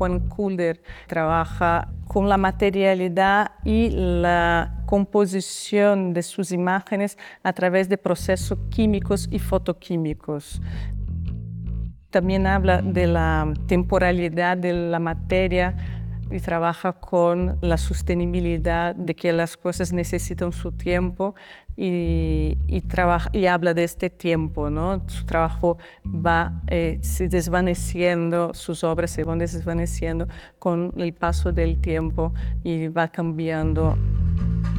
Juan Kulder trabaja con la materialidad y la composición de sus imágenes a través de procesos químicos y fotoquímicos. También habla de la temporalidad de la materia y trabaja con la sostenibilidad de que las cosas necesitan su tiempo y habla de este tiempo, ¿no? Su trabajo va se desvaneciendo, sus obras se van desvaneciendo con el paso del tiempo y va cambiando.